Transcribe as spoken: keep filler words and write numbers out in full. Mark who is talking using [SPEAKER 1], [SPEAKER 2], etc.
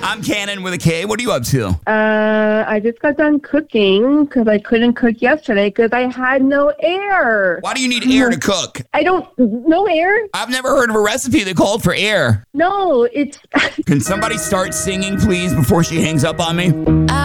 [SPEAKER 1] I'm Cannon with a K. What are you up to?
[SPEAKER 2] Uh, I just got done cooking because I couldn't cook yesterday because I had no air.
[SPEAKER 1] Why do you need air to cook?
[SPEAKER 2] I don't, no air?
[SPEAKER 1] I've never heard of a recipe that called for air.
[SPEAKER 2] No, it's...
[SPEAKER 1] Can somebody start singing, please, before she hangs up on me?